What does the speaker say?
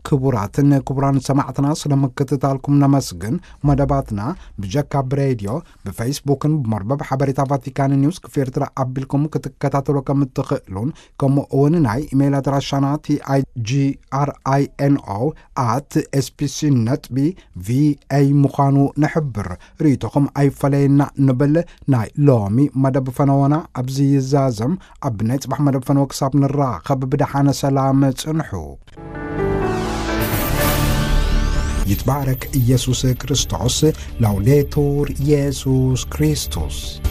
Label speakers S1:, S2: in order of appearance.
S1: ክቡራትን ክቡራን ሰማዕትና ስለመከታተልኩም ነመስግን መደባትና በጃካብ ሬዲዮ በፌስቡክን በመርበብ ሐበሬታ ቫቲካን ኒውስ ከኤርትራ አብልኩም ክትከታተሉ ከምትኽሉን ከመወንናይ ኢሜል አድራሻና tigrino@spc.va ሙኻኑ ንሕብር ሪቶኹም ኣይፈለየና ንብል ናይ ሎሚ መደብ ፈነወና ኣብዚ ይዛዘም ኣብ ናይ ጽባሕ መደብ ፈነወ ክሳብ ንራኸብ ብድሓነ ሰላም ጽንሑ ይትባረክ ኢየሱስ ክርስቶስ ላውዴቱር ኢየሱስ ክርስቶስ